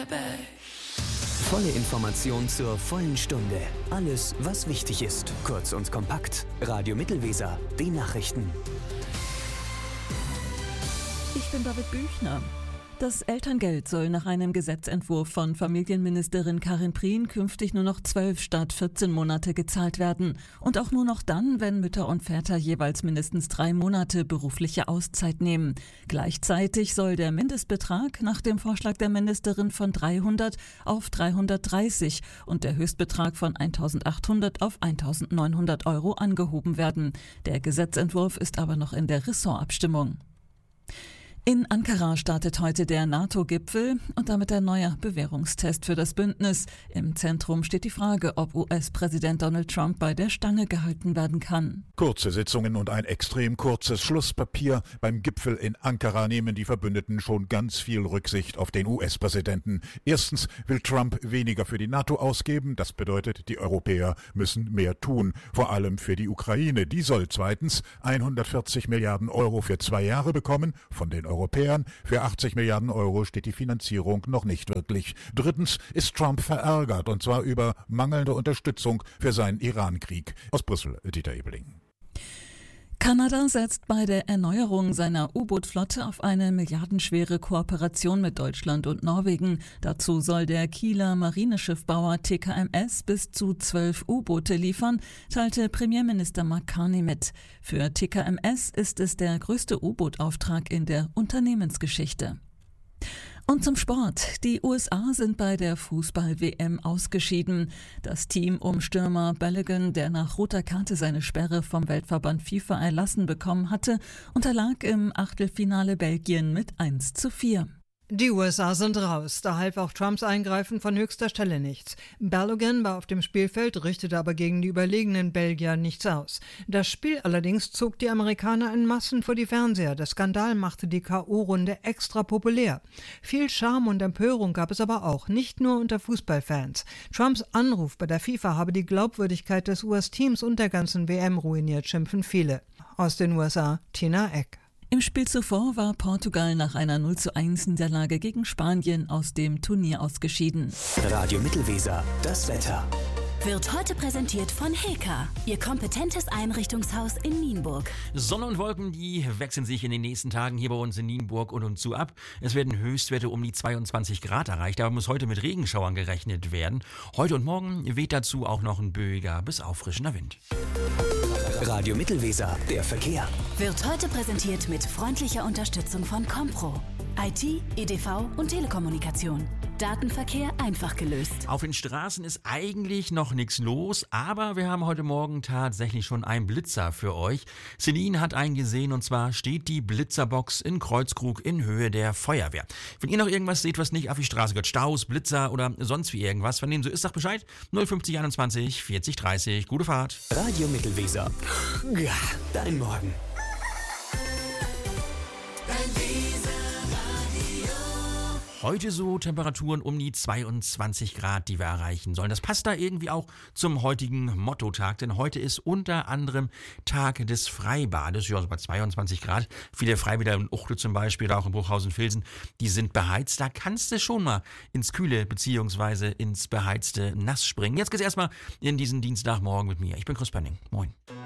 Volle Information zur vollen Stunde. Alles, was wichtig ist. Kurz und kompakt. Radio Mittelweser. Die Nachrichten. Ich bin David Büchner. Das Elterngeld soll nach einem Gesetzentwurf von Familienministerin Karin Prien künftig nur noch 12 statt 14 Monate gezahlt werden. Und auch nur noch dann, wenn Mütter und Väter jeweils mindestens 3 Monate berufliche Auszeit nehmen. Gleichzeitig soll der Mindestbetrag nach dem Vorschlag der Ministerin von 300 auf 330 und der Höchstbetrag von 1.800 auf 1.900 Euro angehoben werden. Der Gesetzentwurf ist aber noch in der Ressortabstimmung. In Ankara startet heute der NATO-Gipfel und damit ein neuer Bewährungstest für das Bündnis. Im Zentrum steht die Frage, ob US-Präsident Donald Trump bei der Stange gehalten werden kann. Kurze Sitzungen und ein extrem kurzes Schlusspapier. Beim Gipfel in Ankara nehmen die Verbündeten schon ganz viel Rücksicht auf den US-Präsidenten. Erstens will Trump weniger für die NATO ausgeben. Das bedeutet, die Europäer müssen mehr tun. Vor allem für die Ukraine. Die soll zweitens 140 Milliarden Euro für 2 Jahre bekommen von den Europäern. Für 80 Milliarden Euro steht die Finanzierung noch nicht wirklich. Drittens ist Trump verärgert, und zwar über mangelnde Unterstützung für seinen Iran-Krieg. Aus Brüssel, Dieter Ebeling. Kanada setzt bei der Erneuerung seiner U-Boot-Flotte auf eine milliardenschwere Kooperation mit Deutschland und Norwegen. Dazu soll der Kieler Marineschiffbauer TKMS bis zu 12 U-Boote liefern, teilte Premierminister Mark Carney mit. Für TKMS ist es der größte U-Boot-Auftrag in der Unternehmensgeschichte. Und zum Sport. Die USA sind bei der Fußball-WM ausgeschieden. Das Team um Stürmer Balogun, der nach roter Karte seine Sperre vom Weltverband FIFA erlassen bekommen hatte, unterlag im Achtelfinale Belgien mit 1:4. Die USA sind raus, da half auch Trumps Eingreifen von höchster Stelle nichts. Balogun war auf dem Spielfeld, richtete aber gegen die überlegenen Belgier nichts aus. Das Spiel allerdings zog die Amerikaner in Massen vor die Fernseher. Der Skandal machte die K.O.-Runde extra populär. Viel Charme und Empörung gab es aber auch, nicht nur unter Fußballfans. Trumps Anruf bei der FIFA habe die Glaubwürdigkeit des US-Teams und der ganzen WM ruiniert, schimpfen viele. Aus den USA, Tina Eck. Im Spiel zuvor war Portugal nach einer 0:1 Niederlage gegen Spanien aus dem Turnier ausgeschieden. Radio Mittelweser, das Wetter. Wird heute präsentiert von Heka, Ihr kompetentes Einrichtungshaus in Nienburg. Sonne und Wolken, die wechseln sich in den nächsten Tagen hier bei uns in Nienburg und zu ab. Es werden Höchstwerte um die 22 Grad erreicht, aber muss heute mit Regenschauern gerechnet werden. Heute und morgen weht dazu auch noch ein böiger bis auffrischender Wind. Radio Mittelweser, der Verkehr. Wird heute präsentiert mit freundlicher Unterstützung von Compro. IT, EDV und Telekommunikation. Datenverkehr einfach gelöst. Auf den Straßen ist eigentlich noch nichts los, aber wir haben heute Morgen tatsächlich schon einen Blitzer für euch. Celine hat einen gesehen, und zwar steht die Blitzerbox in Kreuzkrug in Höhe der Feuerwehr. Wenn ihr noch irgendwas seht, was nicht auf die Straße gehört, Staus, Blitzer oder sonst wie irgendwas, wenn dem so ist, sagt Bescheid. 050 21 40 30. Gute Fahrt. Radio Mittelweser. Ja, dein Morgen. Heute so Temperaturen um die 22 Grad, die wir erreichen sollen. Das passt da irgendwie auch zum heutigen Mottotag, denn heute ist unter anderem Tag des Freibades, ja so bei 22 Grad. Viele Freibäder in Uchte zum Beispiel, oder auch in Bruchhausen-Vilsen, die sind beheizt. Da kannst du schon mal ins Kühle bzw. ins beheizte Nass springen. Jetzt geht's erstmal in diesen Dienstagmorgen mit mir. Ich bin Chris Penning. Moin.